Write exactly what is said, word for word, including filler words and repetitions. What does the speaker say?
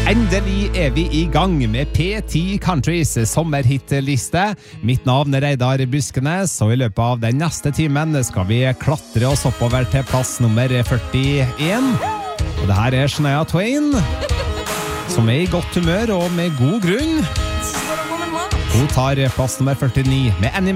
Endelig er vi i gang med P ti Countries sommerhitliste. Mitt navn er Reidar Buskenes, og i løpet av den neste timen skal vi klatre oss oppover til plass nummer førtien. Og det her er Shania Twain, som er i godt humør og med god grunn. Hun tar plass nummer førtini med Annie